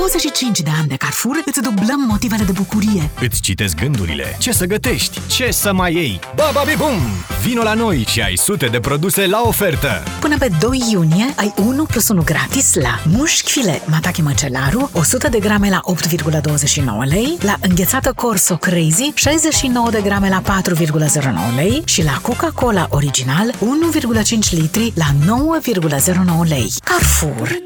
25 de ani de Carrefour îți dublăm motivele de bucurie. Îți citesc gândurile. Ce să gătești? Ce să mai iei? Babi bum! Vino la noi și ai sute de produse la ofertă. Până pe 2 iunie ai 1 + 1 gratis la mușchi filet Mataki Măcelaru 100 de grame la 8,29 lei, la înghețată Corso Crazy 69 de grame la 4,09 lei și la Coca-Cola Original 1,5 litri la 9,09 lei. Carrefour.